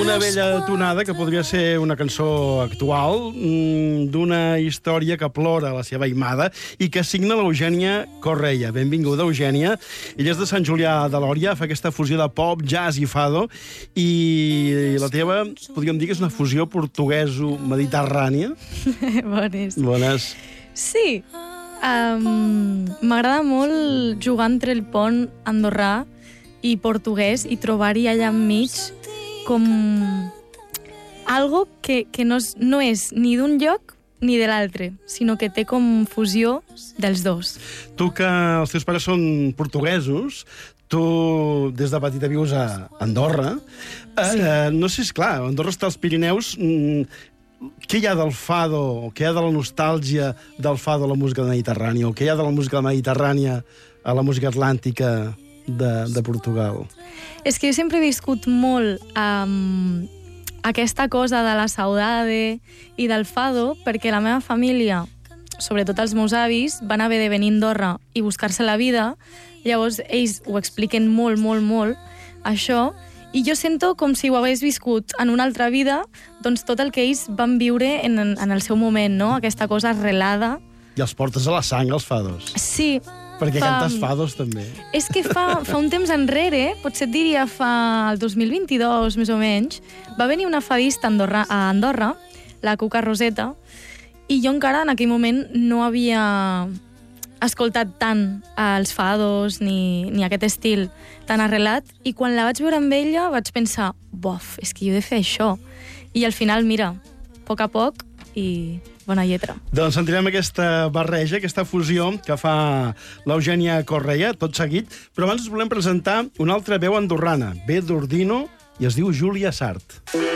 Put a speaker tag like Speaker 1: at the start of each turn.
Speaker 1: Una vella tonada que podria ser una cançó actual, d'una història que plora la seva aimada i que signa l'Eugènia Correia. Benvinguda, Eugènia. Ella és de Sant Julià de Lòria, fa aquesta fusió de pop, jazz i fado, i la teva, podríem dir que és una fusió portugueso-mediterrània.
Speaker 2: Bones.
Speaker 1: Bones.
Speaker 2: Sí. M'agrada molt jugar entre el pont andorrà i portuguès i trobar-hi allà enmig com algo que no és ni d'un lloc ni de l'altre, sinó que té com fusió dels dos.
Speaker 1: Tu, que els teus pares són portuguesos, tu des de petita vius a Andorra.
Speaker 2: Sí.
Speaker 1: No sé, esclar, Andorra està als Pirineus. Què hi ha del fado, què hi ha de la nostàlgia del fado a la música mediterrània, o què hi ha de la música mediterrània a la música atlàntica de Portugal?
Speaker 2: És que jo sempre he viscut molt aquesta cosa de la saudade i del fado, perquè la meva família, sobretot els meus avis, van haver de venir a Andorra i buscar-se la vida. Llavors ells ho expliquen molt, molt, molt, això, i jo sento com si ho hagués viscut en una altra vida, doncs tot el que ells van viure en el seu moment, no? Aquesta cosa arrelada.
Speaker 1: I els portes a la sang, els fados.
Speaker 2: Sí.
Speaker 1: Perquè cantes fados, també.
Speaker 2: És que fa un temps enrere, potser et diria fa el 2022, més o menys, va venir una fadista a Andorra, la Cuca Roseta, i jo encara en aquell moment no havia escoltat tant els fados ni aquest estil tan arrelat, i quan la vaig veure amb ella vaig pensar, bof, és que jo he de fer això. I al final, mira, a poc i bona lletra.
Speaker 1: Doncs sentirem aquesta barreja, aquesta fusió que fa l'Eugènia Correia, tot seguit, però abans us volem presentar una altra veu andorrana, ve d'Ordino i es diu Júlia Sart.